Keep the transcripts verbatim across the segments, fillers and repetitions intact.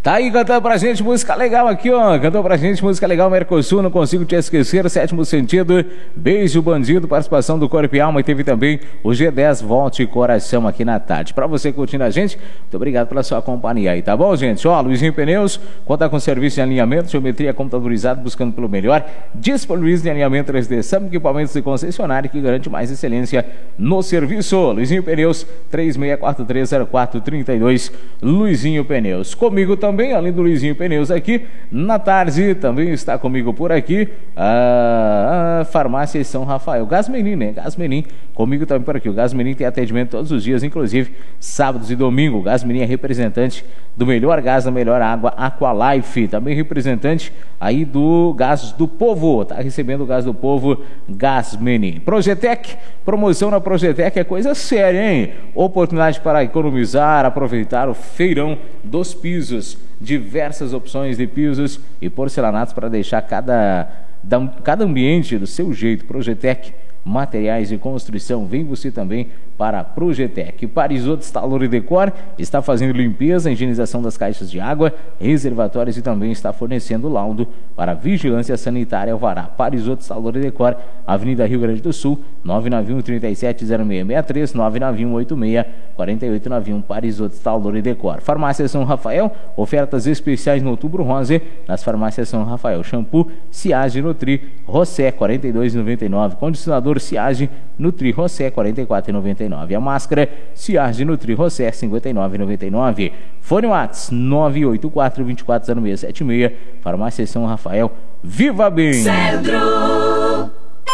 Tá aí cantando pra gente música legal aqui, ó. Cantou pra gente música legal, Mercosul, Não Consigo Te Esquecer, Sétimo Sentido, Beijo Bandido, participação do Corpo e Alma, e teve também o G dez, Volte e Coração aqui na tarde. Pra você curtindo a gente, muito obrigado pela sua companhia aí, tá bom, gente? Ó, Luizinho Pneus, conta com serviço de alinhamento, geometria computadorizada, buscando pelo melhor, disponibiliza de alinhamento três D, Sam equipamentos de concessionário que garante mais excelência no serviço. Luizinho Pneus, três seis quatro três zero quatro três dois, Luizinho Pneus. Comigo também Também, além do Luizinho Pneus aqui, na tarde também está comigo por aqui a, a Farmácia São Rafael, Gasmenin, né? Gasmenin, comigo também por aqui. O Gasmenin tem atendimento todos os dias, inclusive sábados e domingo. O Gasmenin é representante do melhor gás, da melhor água, Aqualife. Também representante aí do Gás do Povo, tá recebendo o Gás do Povo, Gasmenin. Projetec, promoção na Projetec é coisa séria, hein? Oportunidade para economizar, aproveitar o feirão dos pisos. Diversas opções de pisos e porcelanatos para deixar cada, cada ambiente do seu jeito. Projetec, materiais de construção. Vem você também para a Projetec. Parisoto Instalor e Decor está fazendo limpeza, higienização das caixas de água, reservatórios e também está fornecendo laudo para vigilância sanitária Alvará. Parisoto Instalor e Decor, Avenida Rio Grande do Sul, nove nove um, três sete zero seis seis três, nove nove um, oito seis, quatro oito nove um, Parisoto Instalor e Decor. Farmácia São Rafael, ofertas especiais no Outubro Rosa, nas farmácias São Rafael. Shampoo Ciage Nutri Rossé, quarenta e dois reais e noventa e nove centavos. Condicionador Ciage Nutri Rossé, quarenta e quatro reais e noventa e nove centavos. A máscara Ciage Nutri Rossé, cinquenta e nove reais e noventa e nove centavos. Fone WhatsApp nove oito quatro, dois quatro zero seis sete seis. Farmácia São Rafael. Viva bem! Centro!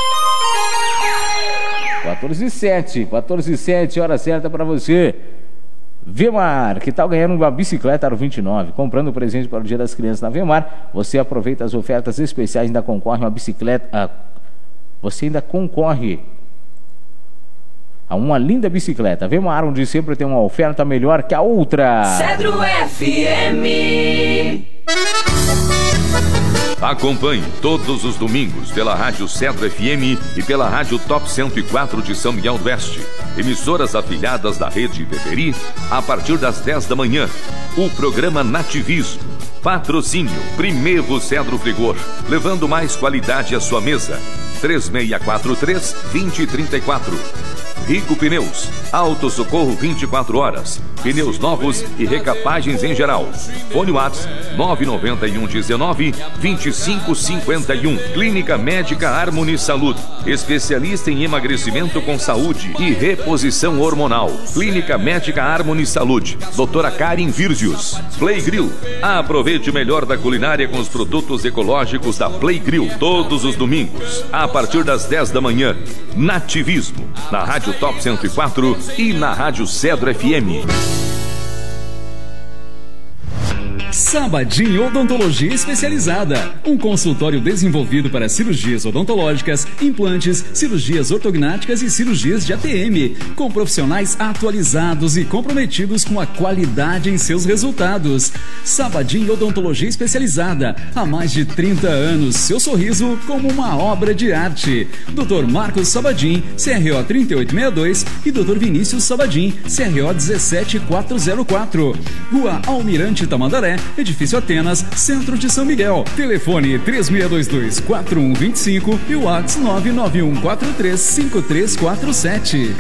quatorze e sete, quatorze e sete, hora certa para você. Vemar, que tal ganhar uma bicicleta Aro vinte e nove? Comprando presente para o Dia das Crianças na Vemar, você aproveita as ofertas especiais e ainda concorre a uma bicicleta. Ah, você ainda concorre a uma linda bicicleta. Vemar, onde sempre tem uma oferta melhor que a outra. Cedro F M. Acompanhe todos os domingos pela Rádio Cedro F M e pela Rádio Top cento e quatro de São Miguel do Oeste, emissoras afiliadas da Rede Beberi, a partir das dez da manhã, o programa Nativismo. Patrocínio Primevo Cedro Frigor, levando mais qualidade à sua mesa. três seis quatro três, dois zero três quatro. Rico Pneus, Auto Socorro vinte e quatro horas, pneus novos e recapagens em geral. Fone WhatsApp nove nove um, dezenove, vinte e cinco cinquenta e um. Clínica Médica Harmony Saúde, especialista em emagrecimento com saúde e reposição hormonal. Clínica Médica Harmony Saúde, doutora Karen Virgius. Play Grill, aproveite o melhor da culinária com os produtos ecológicos da Play Grill, todos os domingos, a partir das dez da manhã. Nativismo, na Rádio Top cento e quatro e na Rádio Cedro F M. Sabadin Odontologia Especializada, um consultório desenvolvido para cirurgias odontológicas, implantes, cirurgias ortognáticas e cirurgias de A T M, com profissionais atualizados e comprometidos com a qualidade em seus resultados. Sabadin Odontologia Especializada, há mais de trinta anos, seu sorriso como uma obra de arte. doutor Marcos Sabadin, C R O trinta e oito sessenta e dois e doutor Vinícius Sabadin, C R O dezessete mil quatrocentos e quatro. Rua Almirante Tamandaré, Edifício Atenas, Centro de São Miguel. Telefone três seis dois dois, quatro um dois cinco e o WhatsApp nove nove um quatro três cinco três quatro sete.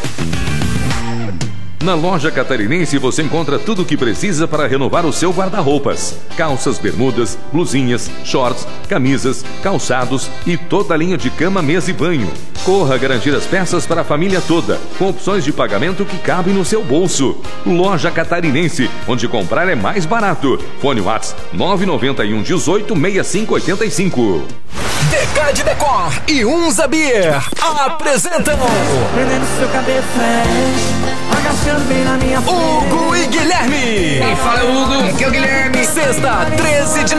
Na Loja Catarinense você encontra tudo o que precisa para renovar o seu guarda-roupas. Calças, bermudas, blusinhas, shorts, camisas, calçados e toda a linha de cama, mesa e banho. Corra garantir as peças para a família toda, com opções de pagamento que cabem no seu bolso. Loja Catarinense, onde comprar é mais barato. Fone WhatsApp nove nove um, dezoito, sessenta e cinco oitenta e cinco. Decade Decor e Unza Beer apresentam Prendendo seu cabeça, agachando bem na minha frente. Hugo e Guilherme. Fala, Hugo, aqui é o Guilherme. Sexta, treze de